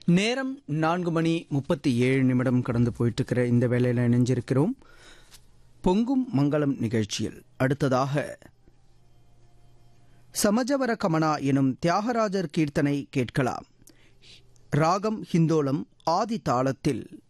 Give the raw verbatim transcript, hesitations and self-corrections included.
நேரம் நான்கு மணி முப்பத்தி ஏழு நிமிடம் கடந்து போயிட்டு இருக்கிற இந்த வேளையில் இணைஞ்சிருக்கிறோம் பொங்கும் மங்களம் நிகழ்ச்சியில். அடுத்ததாக சமஜவர கமனா எனும் தியாகராஜர் கீர்த்தனை கேட்கலாம். ராகம் ஹிந்தோளம், ஆதி தாளத்தில்.